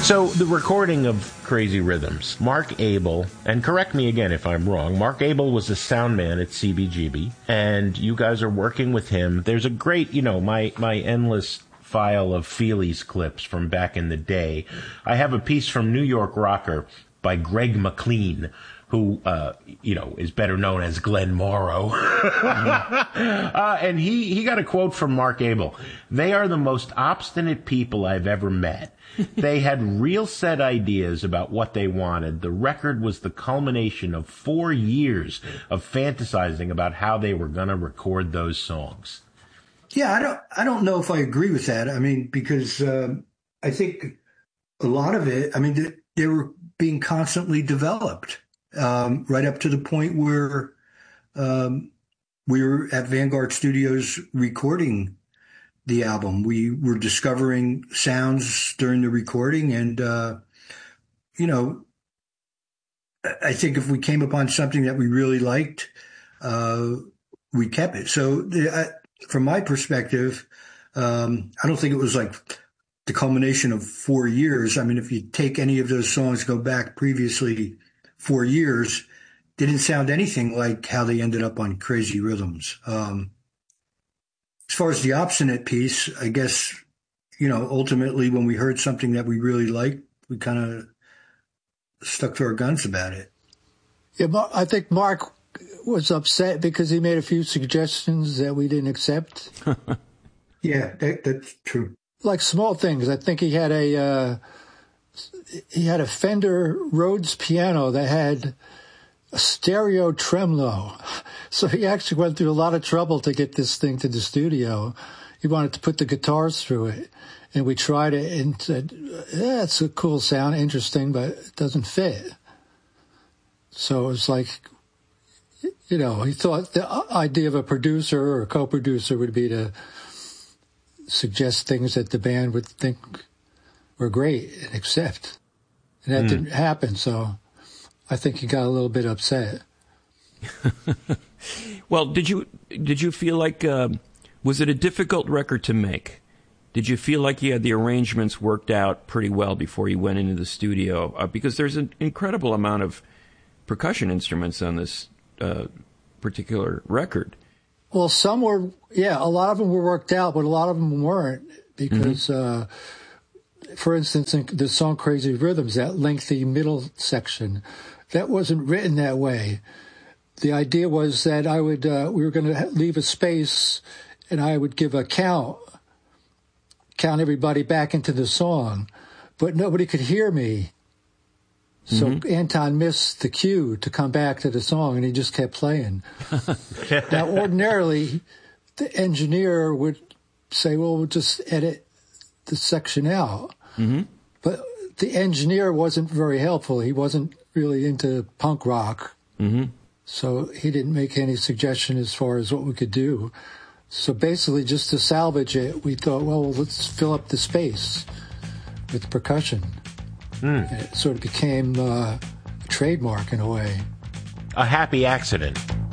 So the recording of Crazy Rhythms, Mark Abel, and correct me again if I'm wrong, Mark Abel was a sound man at CBGB, and you guys are working with him. There's a great, my endless file of Feelies clips from back in the day. I have a piece from New York Rocker by Greg McLean, who, is better known as Glenn Morrow. And he got a quote from Mark Abel. "They are the most obstinate people I've ever met. They had real set ideas about what they wanted. The record was the culmination of 4 years of fantasizing about how they were going to record those songs." Yeah, I don't know if I agree with that. I mean, because I think a lot of it, they were being constantly developed. Right up to the point where we were at Vanguard Studios recording the album. We were discovering sounds during the recording, and I think if we came upon something that we really liked, we kept it. So from my perspective, I don't think it was like the culmination of 4 years. I mean, if you take any of those songs, go back previously 4 years, didn't sound anything like how they ended up on Crazy Rhythms. As far as the obstinate piece, I guess, ultimately when we heard something that we really liked, we kind of stuck to our guns about it. Yeah, I think Mark was upset because he made a few suggestions that we didn't accept. Yeah, that's true. Like small things. I think he had a Fender Rhodes piano that had a stereo tremolo. So he actually went through a lot of trouble to get this thing to the studio. He wanted to put the guitars through it. And we tried it and said, yeah, it's a cool sound, interesting, but it doesn't fit. So it was like, he thought the idea of a producer or a co-producer would be to suggest things that the band would think were great and accept. And that didn't happen, so I think he got a little bit upset. Well, did you feel like, was it a difficult record to make? Did you feel like you had the arrangements worked out pretty well before you went into the studio? Because there's an incredible amount of percussion instruments on this particular record. Well, some were, a lot of them were worked out, but a lot of them weren't because, for instance, in the song Crazy Rhythms, that lengthy middle section, that wasn't written that way. The idea was that we were going to leave a space and I would give a count everybody back into the song, but nobody could hear me. So Anton missed the cue to come back to the song, and he just kept playing. Now, ordinarily, the engineer would say, well, we'll just edit the section out. Mm-hmm. But the engineer wasn't very helpful. He wasn't really into punk rock. Mm-hmm. So he didn't make any suggestion as far as what we could do. So basically, just to salvage it, we thought, well, let's fill up the space with percussion. And it sort of became a trademark in a way. A happy accident.